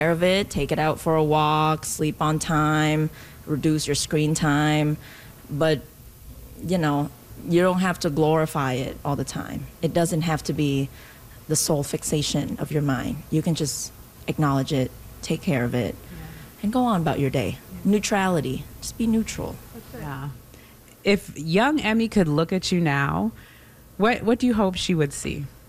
care of it, take it out for a walk, sleep on time, reduce your screen time. But, you know, you don't have to glorify it all the time. It doesn't have to be the sole fixation of your mind. You can just acknowledge it, take care of it, and go on about your day. Neutrality, just be neutral. Yeah. If young Emmy could look at you now, what do you hope she would see?